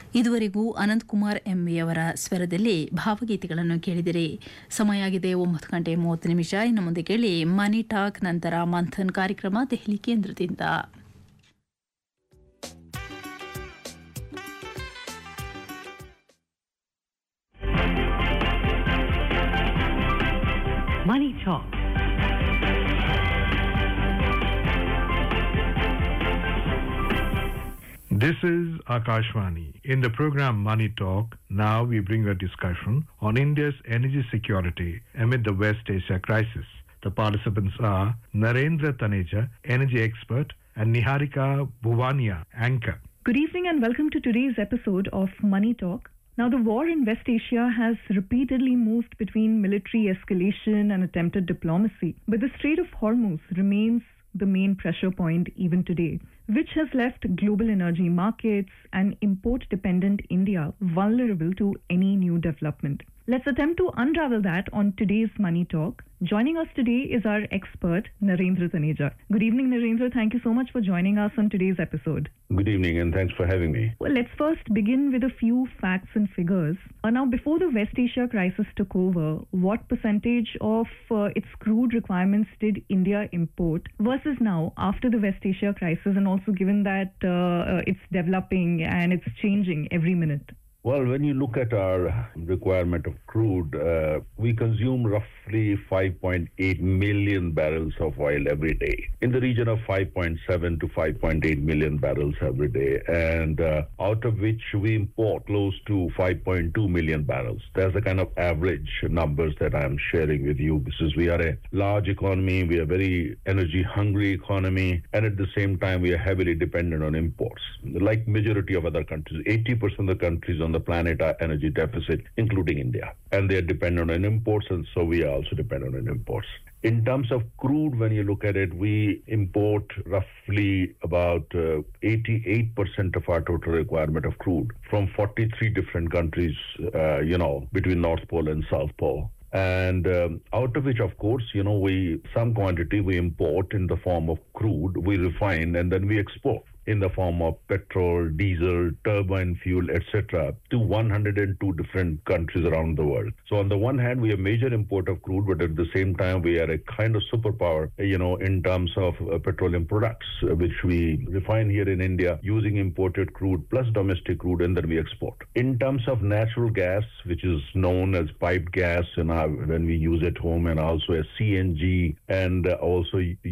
ಇದುವರೆಗೂ ಅನಂತಕುಮಾರ್ ಎಂವಿಯವರ ಸ್ವರದಲ್ಲಿ ಭಾವಗೀತೆಗಳನ್ನು ಕೇಳಿದಿರಿ. ಸಮಯ ಆಗಿದೆ 9:30. ಇನ್ನು ಮುಂದೆ ಕೇಳಿ ಮನಿ ಟಾಕ್, ನಂತರ ಮಂಥನ್ ಕಾರ್ಯಕ್ರಮ ದೆಹಲಿ ಕೇಂದ್ರದಿಂದ. Money Talk. This is Akashvani. In the program Money Talk, now we bring a discussion on India's energy security amid the West Asia crisis. The participants are Narendra Taneja, energy expert, and Niharika Bhuvania, anchor. Good evening and welcome to today's episode of Money Talk. Now, the war in West Asia has repeatedly moved between military escalation and attempted diplomacy, but the Strait of Hormuz remains the main pressure point even today, which has left global energy markets and import-dependent India vulnerable to any new development. Let's attempt to unravel that on today's Money Talk. Joining us today is our expert, Narendra Taneja. Good evening, Narendra. Thank you so much for joining us on today's episode. Good evening and thanks for having me. Well, let's first begin with a few facts and figures. Now, before the West Asia crisis took over, what percentage of its crude requirements did India import versus now after the West Asia crisis, and also given that it's developing and it's changing every minute? Well, when you look at our requirement of crude, we consume roughly 5.8 million barrels of oil every day, in the region of 5.7 to 5.8 million barrels every day, and out of which we import close to 5.2 million barrels. That's the kind of average numbers that I'm sharing with you, because we are a large economy, we are a very energy-hungry economy, and at the same time we are heavily dependent on imports. Like majority of other countries, 80% of the countries on the planet are energy deficit, including India, and they are dependent on imports, and so we are also dependent on imports. In terms of crude, when you look at it, we import roughly about 88% of our total requirement of crude from 43 different countries, between North Pole and South Pole. And out of which, of course, some quantity we import in the form of crude, we refine, and then we export in the form of petrol, diesel, turbine fuel, etc., to 102 different countries around the world. So on the one hand, we are a major import of crude, but at the same time, we are a kind of superpower, in terms of petroleum products, which we refine here in India using imported crude plus domestic crude, and then we export. In terms of natural gas, which is known as piped gas when we use at home, and also as CNG, and also,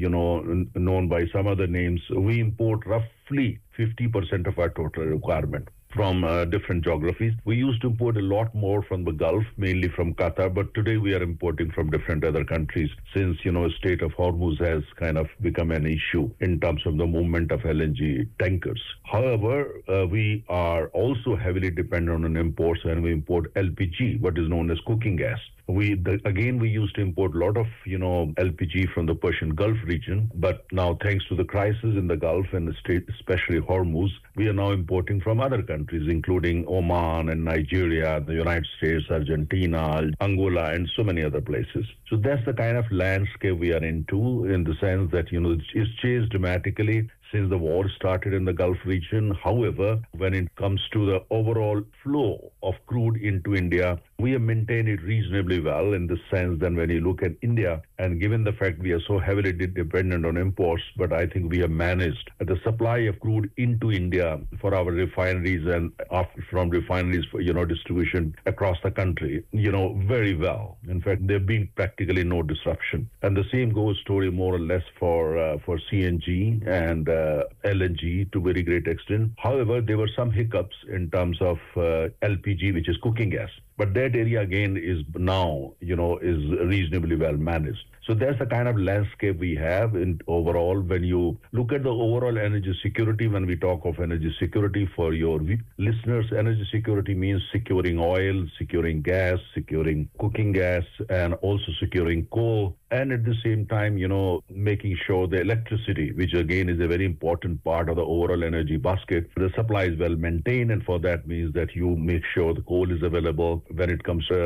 known by some other names, we import roughly 50% of our total requirement from different geographies. We used to import a lot more from the Gulf, mainly from Qatar, but today we are importing from different other countries since, Strait of Hormuz has kind of become an issue in terms of the movement of LNG tankers. However, we are also heavily dependent on imports, and we import LPG, what is known as cooking gas. We used to import a lot of, LPG from the Persian Gulf region, but now thanks to the crisis in the Gulf and the Strait, especially Hormuz, we are now importing from other countries, including Oman and Nigeria, the United States, Argentina, Angola, and so many other places. So that's the kind of landscape we are into, in the sense that, it's changed dramatically since the war started in the Gulf region. However, when it comes to the overall flow of crude into India, we have maintained it reasonably well, in the sense that when you look at India, and given the fact we are so heavily dependent on imports, but I think we have managed the supply of crude into India for our refineries, and from refineries for, distribution across the country, very well. In fact, there being practically no disruption. And the same goes story more or less for CNG and LNG to very great extent. However, there were some hiccups in terms of LPG, which is cooking gas. But that area again is now, is reasonably well managed. So that's the kind of landscape we have in overall. When you look at the overall energy security, when we talk of energy security for your listeners, energy security means securing oil, securing gas, securing cooking gas, and also securing coal. And at the same time, making sure the electricity, which again is a very important part of the overall energy basket, the supply is well maintained. And for that means that you make sure the coal is available when it comes to